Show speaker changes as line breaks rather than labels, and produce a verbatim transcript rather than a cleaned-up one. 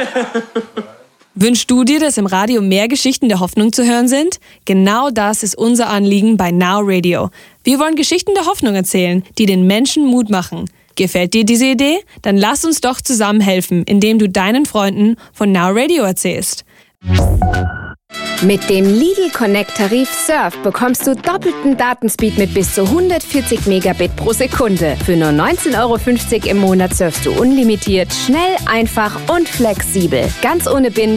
Wünschst du dir, dass im Radio mehr Geschichten der Hoffnung zu hören sind? Genau das ist unser Anliegen bei Now Radio. Wir wollen Geschichten der Hoffnung erzählen, die den Menschen Mut machen. Gefällt dir diese Idee? Dann lass uns doch zusammen helfen, indem du deinen Freunden von Now Radio erzählst.
Mit dem Lidl Connect Tarif Surf bekommst du doppelten Datenspeed mit bis zu hundertvierzig Megabit pro Sekunde. Für nur neunzehn Euro fünfzig im Monat surfst du unlimitiert, schnell, einfach und flexibel. Ganz ohne Binden.